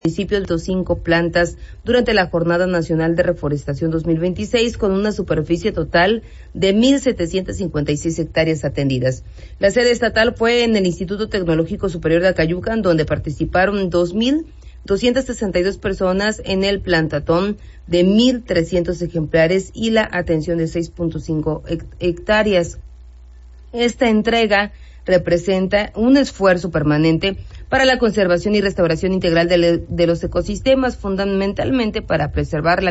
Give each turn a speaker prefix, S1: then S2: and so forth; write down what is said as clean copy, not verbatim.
S1: municipio de 5 plantas durante la Jornada Nacional de Reforestación 2026 con una superficie total de 1,756 hectáreas atendidas. La sede estatal fue en el Instituto Tecnológico Superior de Acayucan, donde participaron 2,262 personas en el plantatón de 1,300 ejemplares y la atención de 6.5 hectáreas. Esta entrega representa un esfuerzo permanente para la conservación y restauración integral de los ecosistemas, fundamentalmente para preservar la